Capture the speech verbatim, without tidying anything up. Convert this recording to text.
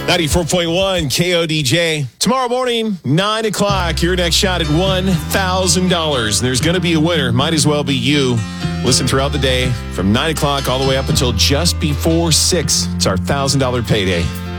ninety-four point one K O D J. Tomorrow morning, nine o'clock, your next shot at one thousand dollars. There's going to be a winner. Might as well be you. Listen throughout the day from nine o'clock all the way up until just before six. It's our one thousand dollars payday.